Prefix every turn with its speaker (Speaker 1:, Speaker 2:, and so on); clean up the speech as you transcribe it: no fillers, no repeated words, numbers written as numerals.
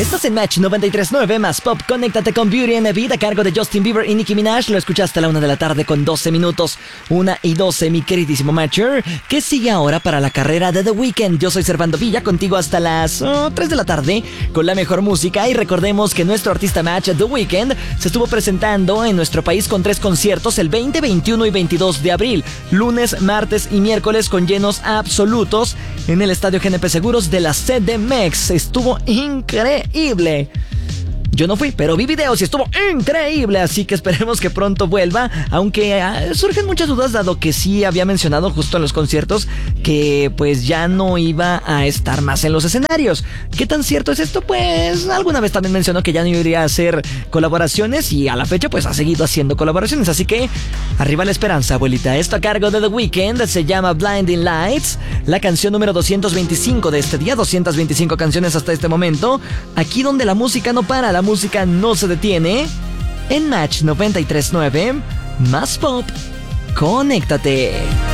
Speaker 1: Estás en Match 93.9 más Pop. Conéctate con Beauty and the Beat a cargo de Justin Bieber y Nicki Minaj. Lo escuchaste a la 1 de la tarde con 12 minutos. 1:12, mi queridísimo Matcher. ¿Qué sigue ahora para la carrera de The Weeknd? Yo soy Servando Villa, contigo hasta las 3 de la tarde con la mejor música. Y recordemos que nuestro artista Match, The Weeknd, se estuvo presentando en nuestro país con 3 conciertos el 20, 21 y 22 de abril. Lunes, martes y miércoles con llenos absolutos en el Estadio GNP Seguros de la CDMX. Estuvo increíble. Yo no fui, pero vi videos y estuvo increíble, así que esperemos que pronto vuelva, aunque surgen muchas dudas dado que sí había mencionado justo en los conciertos que pues ya no iba a estar más en los escenarios. ¿Qué tan cierto es esto? Pues alguna vez también mencionó que ya no iría a hacer colaboraciones y a la fecha pues ha seguido haciendo colaboraciones, así que arriba la esperanza, abuelita. Esto a cargo de The Weeknd, se llama Blinding Lights, la canción número 225 de este día, 225 canciones hasta este momento, aquí donde la música no para, la música no se detiene. En Match 93.9 más Pop. Conéctate.